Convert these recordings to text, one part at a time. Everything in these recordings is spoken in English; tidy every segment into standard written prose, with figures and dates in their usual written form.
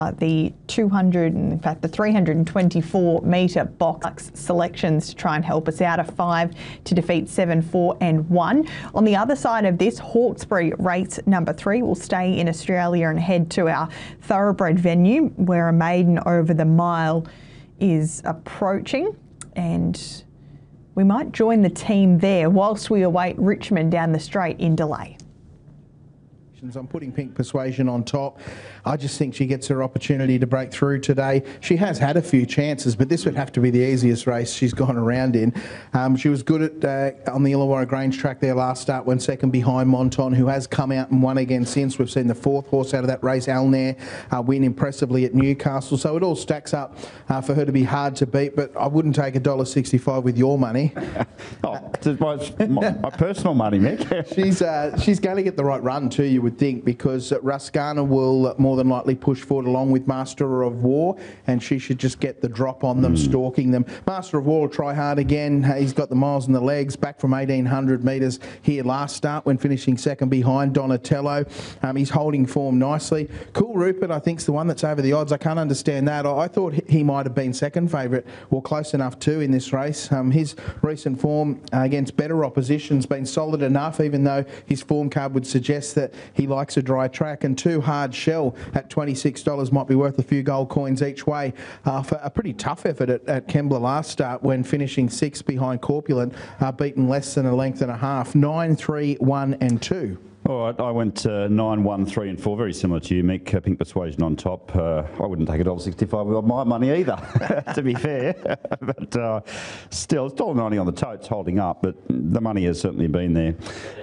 The 200, in fact, the 324 metre box selections to try and help us out. A 5 to defeat 7, 4 and 1. On the other side of this, Hawkesbury race number 3 will stay in Australia and head to our thoroughbred venue where a maiden over the mile is approaching, and we might join the team there whilst we await Richmond down the straight in Delay. I'm putting Pink Persuasion on top. I just think she gets her opportunity to break through today. She has had a few chances, but this would have to be the easiest race she's gone around in. She was good at on the Illawarra Grange track there last start, went second behind Monton, who has come out and won again since. We've seen the 4th horse out of that race, Alnair, win impressively at Newcastle. So it all stacks up for her to be hard to beat, but I wouldn't take $1.65 with your money. my personal money, Mick. She's going to get the right run too, you would think, because Ruscana will more than likely push forward along with Master of War, and she should just get the drop on them, stalking them. Master of War will try hard again. He's got the miles in the legs, back from 1,800 metres here last start when finishing second behind Donatello. He's holding form nicely. Cool Rupert, I think, is the one that's over the odds. I can't understand that. I thought he might have been second favourite, or close enough too, in this race. His recent form against better opposition's been solid enough, even though his form card would suggest that he likes a dry track. And 2 Hard Shell at $26 might be worth a few gold coins each way for a pretty tough effort at Kembla last start when finishing 6th behind Corpulent, beaten less than a length and a half. 9, 3, 1 and 2. All right, I went 9, 1, 3 and 4, very similar to you, Mick. Pink Persuasion on top. I wouldn't take $1.65 with my money either, to be fair. But still, it's $1.90 on the totes, holding up, but the money has certainly been there.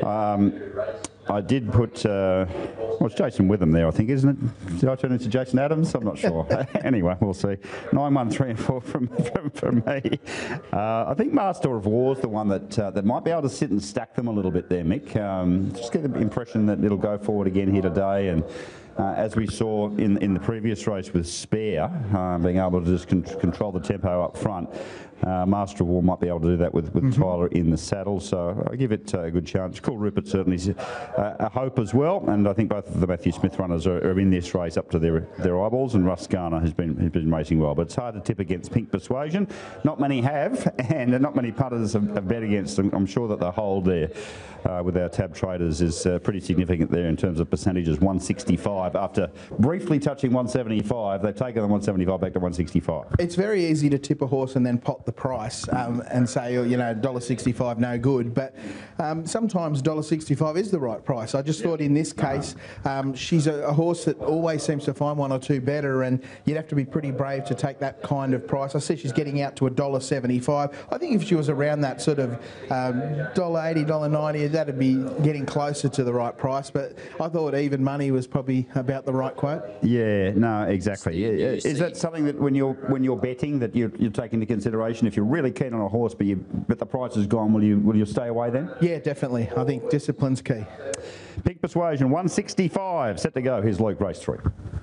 I did put, it's Jason Witham there, I think, isn't it? Did I turn into Jason Adams? I'm not sure. Anyway, we'll see. 9, 1, 3 and 4 from me. I think Master of War is the one that might be able to sit and stack them a little bit there, Mick. Just get the impression that it'll go forward again here today, and as we saw in the previous race with Spare, being able to just control the tempo up front, Master of War might be able to do that with Tyler in the saddle, so I give it a good chance. Cool Rupert certainly is a hope as well, and I think both of the Matthew Smith runners are in this race up to their eyeballs, and Russ Garner has been racing well, but it's hard to tip against Pink Persuasion. Not many have, and not many punters have bet against them. I'm sure that the hold there with our tab traders is pretty significant there in terms of percentages. 165 after briefly touching 175, they've taken the 175 back to 165. It's very easy to tip a horse and then pot the price and say, you know, $1.65 no good, but sometimes $1.65 is the right price. I just thought in this case she's a horse that always seems to find 1 or 2 better, and you'd have to be pretty brave to take that kind of price. I see she's getting out to $1.75. I think if she was around that sort of $1.80, $1.90, that'd be getting closer to the right price, but I thought even money was probably about the right quote. Yeah, no, exactly. Is that something that when you're betting that you take into consideration? If you're really keen on a horse but the price is gone, will you stay away then? Yeah, definitely. I think discipline's key. Pink Persuasion, 165, set to go. Here's Luke, race 3.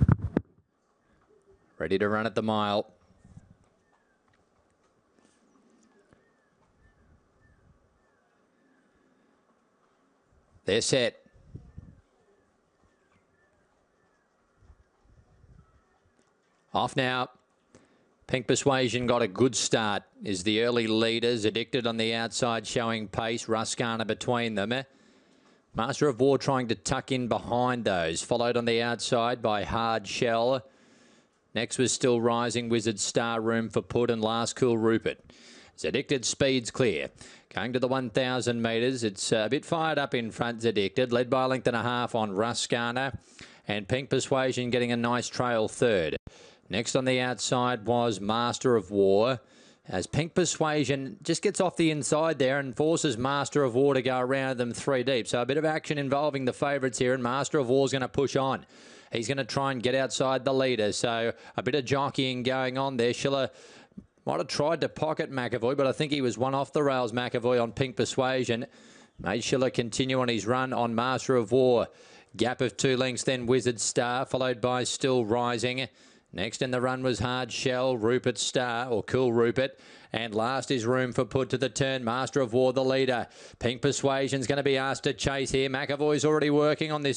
Ready to run at the mile. They're set. Off now. Pink Persuasion got a good start. Is the early leaders. Addicted on the outside, showing pace. Ruscana between them. Master of War trying to tuck in behind those. Followed on the outside by Hard Shell. Next was Still Rising, Wizard Star, Room for Put, and last Cool Rupert. Addicted speed's clear. Going to the 1,000 metres. It's a bit fired up in front, Addicted. Led by a length and a half on Ruscana. And Pink Persuasion getting a nice trail third. Next on the outside was Master of War, as Pink Persuasion just gets off the inside there and forces Master of War to go around them 3 deep. So a bit of action involving the favourites here, and Master of War's going to push on. He's going to try and get outside the leader, so a bit of jockeying going on there. Schiller might have tried to pocket McAvoy, but I think he was one off the rails, McAvoy, on Pink Persuasion. Made Schiller continue on his run on Master of War. Gap of 2 lengths, then Wizard Star, followed by Still Rising. Next in the run was Hard Shell, Rupert Star, or Cool Rupert. And last is Room for Put to the turn. Master of War, the leader. Pink Persuasion's going to be asked to chase here. McAvoy's already working on this